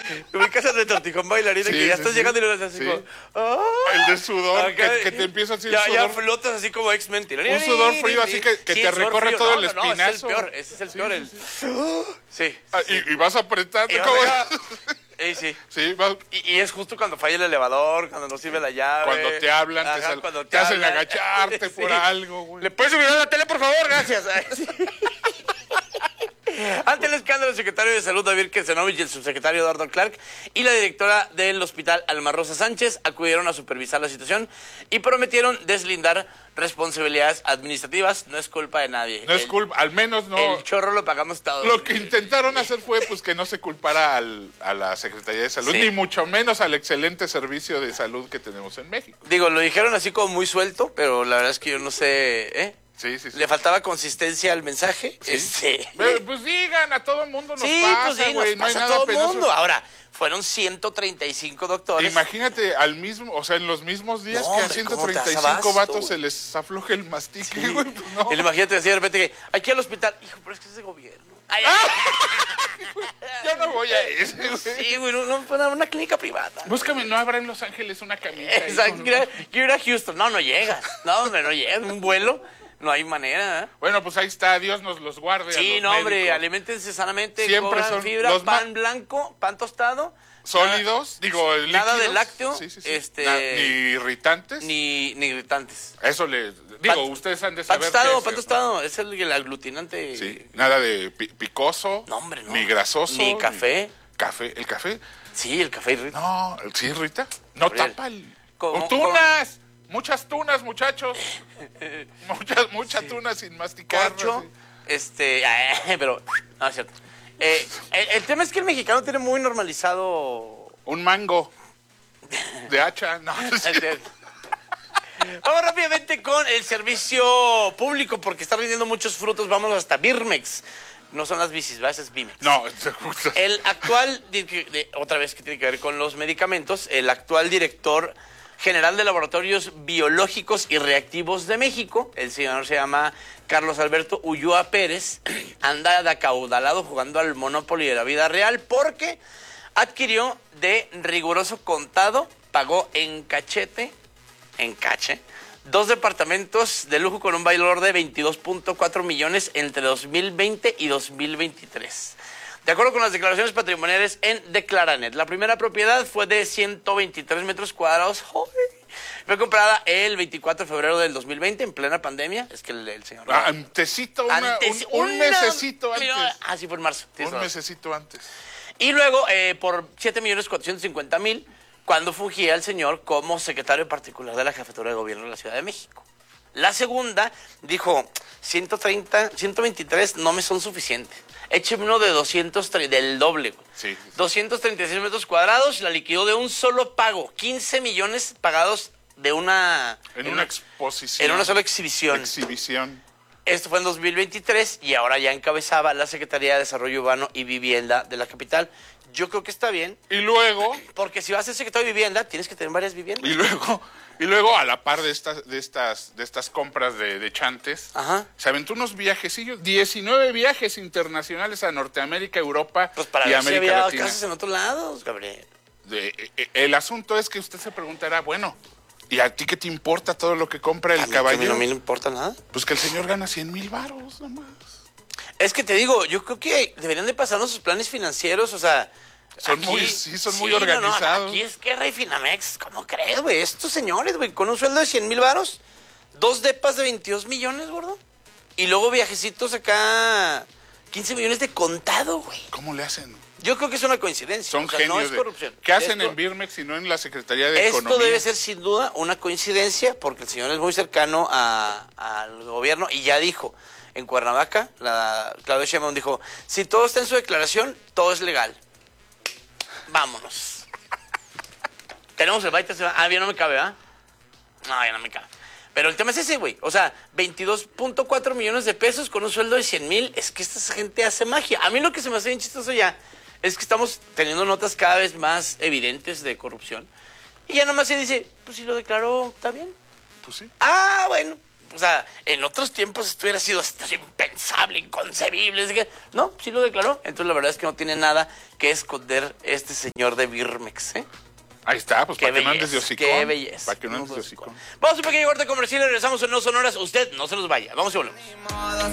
ubicas al de Tortijón Bailarina, Sí, que ya sí, estás sí. llegando y lo ves así Sí. como... ¡ay! El de sudor, Acá, que te empieza así el ya, sudor. ya flotas así como X-Men. Un sudor frío así que Sí, te sudor recorre frío. todo No, el no, no, ese es el espinazo. peor, ese es el peor. Sí. Ah, y vas apretando. Y vas ¿cómo? acá. Sí. Sí, vas- Y es justo cuando falla el elevador, cuando no sirve la llave. cuando te hablan, Ajá, cuando te hacen hablan. agacharte por Sí. algo, güey. ¿Le puedes subir a la tele, por favor? Gracias. Ay, sí. Ante el escándalo, el secretario de Salud, David Kensenovich, y el subsecretario Eduardo Clark y la directora del hospital, Alma Rosa Sánchez, acudieron a supervisar la situación y prometieron deslindar responsabilidades administrativas. No es culpa de nadie. No es culpa, al menos no. El chorro lo pagamos todos. Lo que intentaron hacer fue pues que no se culpara a la Secretaría de Salud, Sí. ni mucho menos al excelente servicio de salud que tenemos en México. Digo, lo dijeron así como muy suelto, pero la verdad es que yo no sé, ¿eh? Sí, sí, sí. Le faltaba consistencia al mensaje. Pues digan, a todo el mundo nos Sí, pasa, pues sí, güey, nos no hay pasa a nada todo el penoso. mundo. Ahora, fueron 135 doctores. Imagínate al mismo, o sea, en los mismos días No, que a hombre, ¿cómo te das 135 abasto, vatos güey? se les afloje el mastique, Sí. güey, pues no. Y imagínate decir de repente que aquí al hospital, hijo, pero es que es de gobierno. Ay, Yo no voy a ese, güey. sí, güey, una clínica privada. Búscame, ¿no habrá en Los Ángeles una camita ahí Exacto, con- quiero ir a Houston. No, no llegas. No, hombre, no llegas. Un vuelo, no hay manera, ¿eh? Bueno, pues ahí está, Dios nos los guarde. a Sí, los no, hombre, médicos. aliméntense sanamente, Siempre coman son fibra, los pan blanco, pan tostado. Sólidos, digo, líquidos. Nada de lácteo, Sí, sí, sí. este, Ni irritantes. ni irritantes. Eso le... Digo, Pan- ustedes han de Pan saber tostado, qué es, pan ¿no? tostado, es el aglutinante. Sí, nada de picoso. No, hombre, no. Ni grasoso. Ni café. Café, ¿el café? Sí, el café irrita. No, ¿sí irrita? No Gabriel, tapa el... ¿cómo- ¡Oh, tunas! Muchas tunas, muchachos. Muchas tunas sin masticar. Corcho, así. pero, no, es cierto. El tema es que el mexicano tiene muy normalizado... Un mango de hacha. No, sí. Vamos rápidamente con el servicio público porque está rindiendo muchos frutos. Vamos hasta Birmex. No son las bicis, ¿verdad? Es Bimex. No, El actual, otra vez que tiene que ver con los medicamentos, el actual director general de Laboratorios Biológicos y Reactivos de México, el señor se llama Carlos Alberto Ulloa Pérez, anda de acaudalado jugando al Monopoly de la vida real porque adquirió de riguroso contado, pagó en cache, 2 departamentos de lujo con un valor de 22.4 millones entre 2020 y 2023. De acuerdo con las declaraciones patrimoniales en Declaranet, la primera propiedad fue de 123 metros cuadrados. ¡Ay! Fue comprada el 24 de febrero del 2020 en plena pandemia. Es que el señor... Antesito, un mesecito antes. Ah, sí, fue en marzo. Tienes Un razón. mesecito antes. Y luego, por 7.450.000, cuando fungía el señor como secretario particular de la Jefatura de Gobierno de la Ciudad de México. La segunda dijo, 123 no me son suficientes. Écheme uno de 230, del doble. Sí, sí, sí. 236 metros cuadrados, la liquidó de un solo pago. 15 millones pagados de una... En una exposición. En una sola exhibición. Esto fue en 2023 y ahora ya encabezaba la Secretaría de Desarrollo Urbano y Vivienda de la capital. Yo creo que está bien, Y luego, porque si vas a ser secretario de Vivienda, tienes que tener varias viviendas. y luego a la par de estas compras de chantes, Ajá. se aventó unos viajecillos, 19 viajes internacionales a Norteamérica, Europa Pues para y ver si América había Latina. casas en otros lados, Gabriel. El asunto es que usted se preguntará, bueno, ¿y a ti qué te importa todo lo que compra A el mí, que a mí caballero? no me importa nada. Pues que el señor gana 100,000 varos nomás. Es que te digo, yo creo que deberían de pasarnos sus planes financieros, o sea... Son muy organizados. Aquí es Guerra y Finamex, ¿cómo crees, güey? Estos señores, güey, con un sueldo de 100,000 varos, 2 depas de 22 millones, gordo. Y luego viajecitos acá, 15 millones de contado, güey. ¿Cómo le hacen? Yo creo que es una coincidencia. Son o sea, genios. no es corrupción. ¿Qué hacen Esto- en Birmex y no en la Secretaría de Esto Economía? debe ser sin duda una coincidencia porque el señor es muy cercano al gobierno y ya dijo, en Cuernavaca, Claudia Sheinbaum dijo, si todo está en su declaración, todo es legal. Vámonos. Tenemos el baita. Ah, bien, no me cabe, ¿ah? No, ya no me cabe. Pero el tema es ese, güey. O sea, 22.4 millones de pesos con un sueldo de 100,000. Es que esta gente hace magia. A mí lo que se me hace bien chistoso ya es que estamos teniendo notas cada vez más evidentes de corrupción. Y ya nomás se dice, pues si lo declaró, está bien. Pues sí. Ah, bueno, O sea, en otros tiempos esto hubiera sido hasta impensable, inconcebible. Así que, no, sí lo declaró. Entonces la verdad es que no tiene nada que esconder este señor de Birmex, ¿eh? Ahí está, pues Qué para que no belleza, andes de hocicón. qué belleza. Para que no andes de hocicón. Vamos a un pequeño corte comercial y regresamos en No Sonoras. Usted no se nos vaya. Vamos y volvemos.